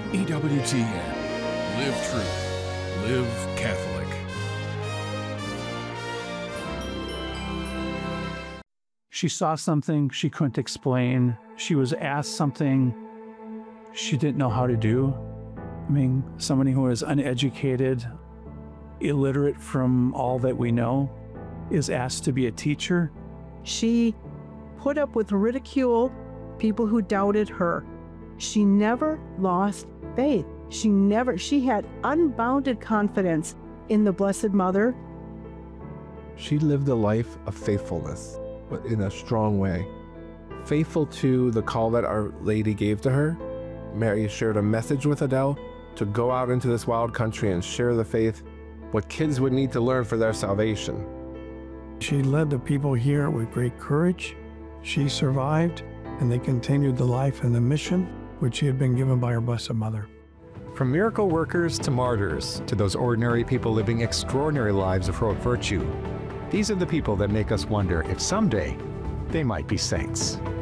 EWTN. Live truth. Live Catholic. She saw something she couldn't explain. She was asked something she didn't know how to do. I mean, somebody who is uneducated, illiterate from all that we know, is asked to be a teacher. She put up with ridicule, people who doubted her. She never lost faith. She had unbounded confidence in the Blessed Mother. She lived a life of faithfulness, but in a strong way. Faithful to the call that Our Lady gave to her, Mary shared a message with Adele to go out into this wild country and share the faith, what kids would need to learn for their salvation. She led the people here with great courage. She survived, and they continued the life and the mission which she had been given by her Blessed Mother. From miracle workers to martyrs, to those ordinary people living extraordinary lives of heroic virtue, these are the people that make us wonder if someday they might be saints.